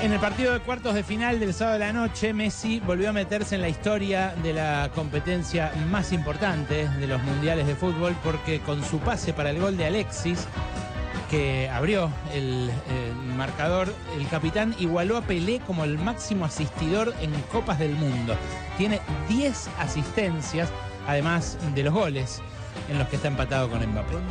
En el partido de cuartos de final del sábado de la noche, Messi volvió a meterse en la historia de la competencia más importante de los mundiales de fútbol, porque con su pase para el gol de Alexis, que abrió el marcador, el capitán igualó a Pelé como el máximo asistidor en Copas del Mundo. Tiene 10 asistencias, además de los goles en los que está empatado con Mbappé.